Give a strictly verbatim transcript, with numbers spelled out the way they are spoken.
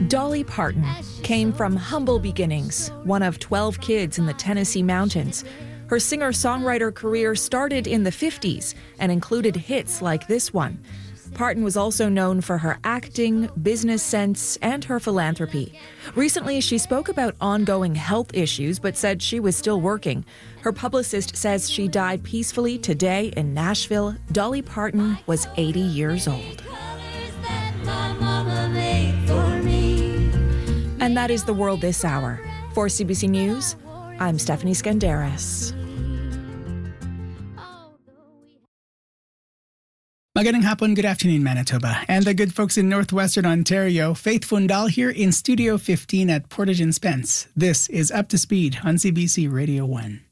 Dolly Parton came from humble beginnings, one of twelve kids in the Tennessee mountains. Her singer-songwriter career started in the fifties and included hits like this one. Parton was also known for her acting, business sense, and her philanthropy. Recently, she spoke about ongoing health issues, but said she was still working. Her publicist says she died peacefully today in Nashville. Dolly Parton was eighty years old. And that is the world this hour. For C B C News, I'm Stephanie Skandaris. Magandang hapon, good afternoon, Manitoba, and the good folks in northwestern Ontario. Faith Fundal here in Studio fifteen at Portage and Spence. This is Up to Speed on C B C Radio one.